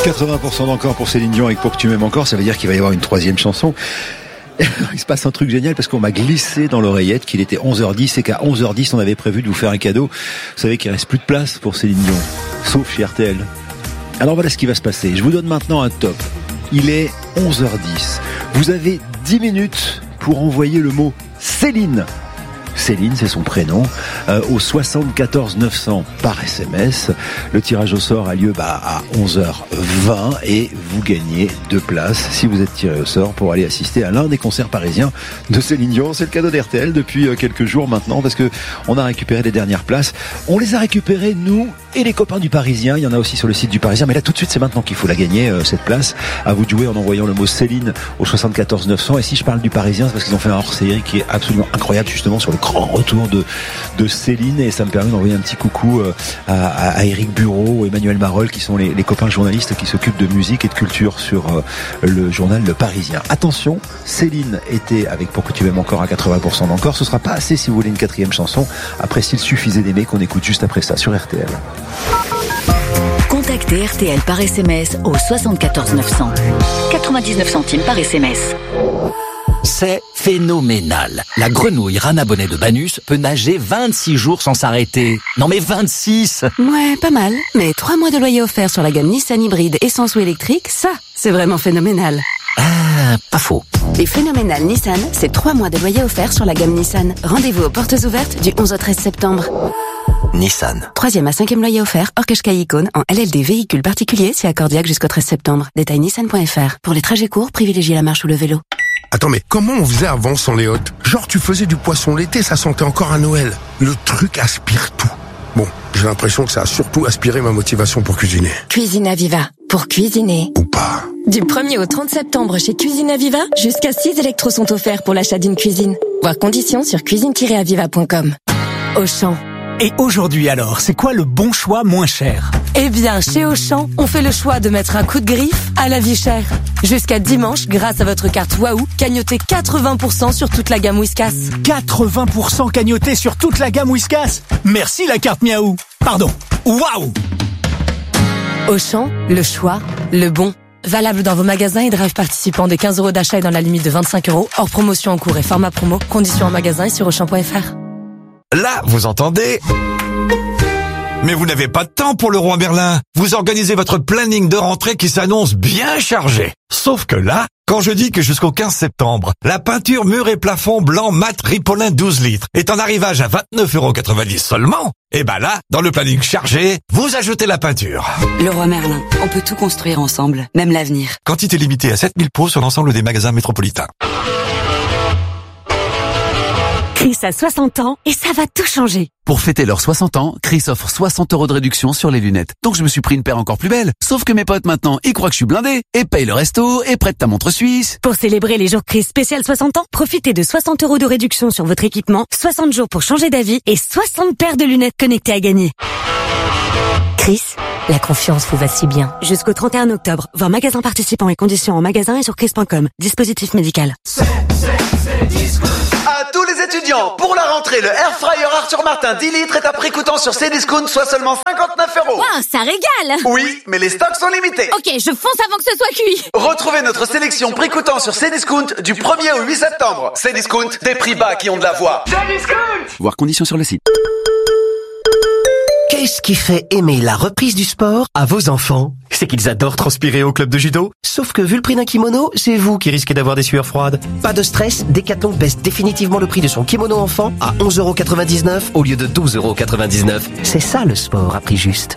80% d'encore pour Céline Dion avec Pour que tu m'aimes encore, ça veut dire qu'il va y avoir une troisième chanson. Il se passe un truc génial parce qu'on m'a glissé dans l'oreillette qu'il était 11h10 et qu'à 11h10 on avait prévu de vous faire un cadeau. Vous savez qu'il reste plus de place pour Céline Dion, sauf chez RTL. Alors voilà ce qui va se passer. Je vous donne maintenant un top. Il est 11h10. Vous avez 10 minutes pour envoyer le mot Céline. Céline, c'est son prénom, au 74 900 par SMS. Le tirage au sort a lieu à 11h20 et vous gagnez 2 places si vous êtes tiré au sort pour aller assister à l'un des concerts parisiens de Céline Dion. C'est le cadeau d'RTL depuis quelques jours maintenant parce que on a récupéré les dernières places. On les a récupérées, nous et les copains du Parisien. Il y en a aussi sur le site du Parisien, mais là tout de suite c'est maintenant qu'il faut la gagner, cette place. À vous de jouer en envoyant le mot Céline au 74 900. Et si je parle du Parisien, c'est parce qu'ils ont fait un hors-série qui est absolument incroyable justement sur le grand retour de Céline, et ça me permet d'envoyer un petit coucou à Éric Bureau, Emmanuel Marolles, qui sont les copains journalistes qui s'occupent de musique et de culture sur le journal Le Parisien. Attention, Céline était avec Pour que tu m'aimes encore à 80% d'encore. Ce sera pas assez si vous voulez une quatrième chanson. Après, s'il suffisait d'aimer, qu'on écoute juste après ça sur RTL. Contactez RTL par SMS au 74 900. 99 centimes par SMS. C'est phénoménal. La grenouille Rana Bonnet de Banus peut nager 26 jours sans s'arrêter. Non mais 26! Ouais, pas mal. Mais 3 mois de loyer offert sur la gamme Nissan hybride essence ou électrique, ça, c'est vraiment phénoménal. Ah, pas faux. Les phénoménales Nissan, c'est 3 mois de loyer offert sur la gamme Nissan. Rendez-vous aux portes ouvertes du 11 au 13 septembre. Nissan. 3e à 5e loyer offert, hors Qashqai Icône, en LLD véhicule particulier, c'est accordiaque jusqu'au 13 septembre. Détail nissan.fr. Pour les trajets courts, privilégiez la marche ou le vélo. Attends, mais comment on faisait avant sans les hôtes? Genre, tu faisais du poisson l'été, ça sentait encore à Noël. Le truc aspire tout. Bon, j'ai l'impression que ça a surtout aspiré ma motivation pour cuisiner. Cuisine Aviva. Pour cuisiner. Ou pas. Du 1er au 30 septembre chez Cuisine Aviva, jusqu'à 6 électros sont offerts pour l'achat d'une cuisine. Voir conditions sur cuisine-aviva.com. Auchan. Et aujourd'hui alors, c'est quoi le bon choix moins cher? Eh bien, chez Auchan, on fait le choix de mettre un coup de griffe à la vie chère. Jusqu'à dimanche, grâce à votre carte Waouh, cagnotez 80% sur toute la gamme Whiskas. 80% cagnoté sur toute la gamme Whiskas. Merci la carte Miaou. Pardon, Waouh. Auchan, le choix, le bon. Valable dans vos magasins et drive participants des 15 € d'achat et dans la limite de 25 €. Hors promotion en cours et format promo. Conditions en magasin et sur Auchan.fr. Là, vous entendez? Mais vous n'avez pas de temps pour le Roi Merlin. Vous organisez votre planning de rentrée qui s'annonce bien chargé. Sauf que là, quand je dis que jusqu'au 15 septembre, la peinture mur et plafond blanc mat Ripolin 12 litres est en arrivage à 29,90 € seulement, et ben là, dans le planning chargé, vous ajoutez la peinture. Le Roi Merlin, on peut tout construire ensemble, même l'avenir. Quantité limitée à 7000 pots sur l'ensemble des magasins métropolitains. Chris a 60 ans et ça va tout changer. Pour fêter leurs 60 ans, Chris offre 60 € de réduction sur les lunettes. Donc je me suis pris une paire encore plus belle. Sauf que mes potes maintenant, ils croient que je suis blindé et payent le resto et prêtent ta montre suisse. Pour célébrer les jours Chris spécial 60 ans, profitez de 60 € de réduction sur votre équipement, 60 jours pour changer d'avis et 60 paires de lunettes connectées à gagner. Chris, la confiance vous va si bien. Jusqu'au 31 octobre, voir magasin participants et conditions en magasin et sur chris.com. Dispositif médical. À tous les étudiants, pour la rentrée, le Air Fryer Arthur Martin 10 litres est à prix coûtant sur Cdiscount, soit seulement 59 €. Wow, ça régale! Oui, mais les stocks sont limités. Ok, je fonce avant que ce soit cuit. Retrouvez notre sélection prix coûtant sur Cdiscount du 1er au 8 septembre. Cdiscount, des prix bas qui ont de la voix. Cdiscount! Voir conditions sur le site. Qu'est-ce qui fait aimer la reprise du sport à vos enfants? C'est qu'ils adorent transpirer au club de judo. Sauf que vu le prix d'un kimono, c'est vous qui risquez d'avoir des sueurs froides. Pas de stress, Decathlon baisse définitivement le prix de son kimono enfant à 11,99 € au lieu de 12,99 €. C'est ça le sport à prix juste.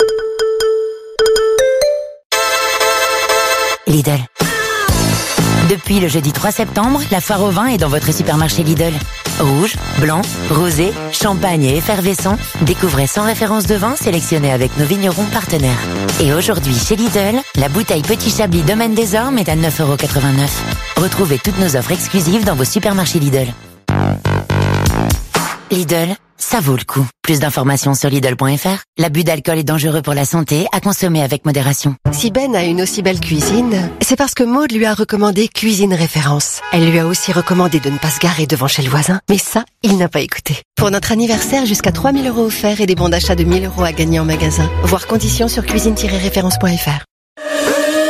Lidl. Depuis le jeudi 3 septembre, la foire au vin est dans votre supermarché Lidl. Rouge, blanc, rosé, champagne et effervescent. Découvrez 100 références de vin sélectionnées avec nos vignerons partenaires. Et aujourd'hui, chez Lidl, la bouteille Petit Chablis Domaine des Ormes est à 9,89 €. Retrouvez toutes nos offres exclusives dans vos supermarchés Lidl. Lidl, ça vaut le coup. Plus d'informations sur Lidl.fr. L'abus d'alcool est dangereux pour la santé, à consommer avec modération. Si Ben a une aussi belle cuisine, c'est parce que Maud lui a recommandé Cuisine Référence. Elle lui a aussi recommandé de ne pas se garer devant chez le voisin, mais ça, il n'a pas écouté. Pour notre anniversaire, jusqu'à 3 000 € offerts et des bons d'achat de 1 000 € à gagner en magasin. Voir conditions sur cuisine-référence.fr.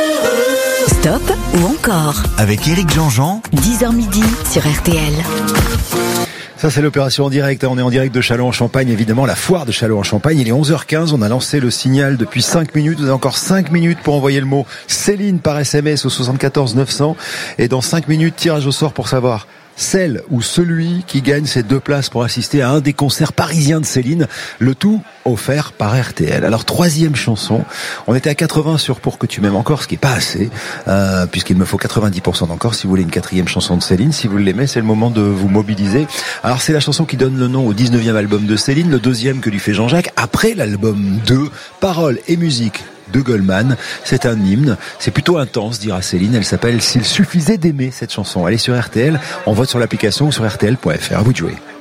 Stop ou encore. Avec Éric Jean-Jean. 10h midi sur RTL. Ça, c'est l'opération en direct. On est en direct de Châlons-en-Champagne, évidemment, la foire de Châlons-en-Champagne. Il est 11h15. On a lancé le signal depuis 5 minutes. Vous avez encore 5 minutes pour envoyer le mot Céline par SMS au 74 900. Et dans 5 minutes, tirage au sort pour savoir celle ou celui qui gagne ces 2 places pour assister à un des concerts parisiens de Céline. Le tout offert par RTL. Alors, 3e chanson. On était à 80 sur Pour que tu m'aimes encore, ce qui est pas assez, puisqu'il me faut 90% d'encore si vous voulez une 4e chanson de Céline. Si vous l'aimez, c'est le moment de vous mobiliser. Alors, c'est la chanson qui donne le nom au 19e album de Céline, le 2e que lui fait Jean-Jacques, après l'album 2, paroles et musique de Goldman. C'est un hymne, c'est plutôt intense, dira Céline. Elle s'appelle S'il suffisait d'aimer, cette chanson. Elle est sur RTL, on vote sur l'application ou sur RTL.fr. À vous de jouer.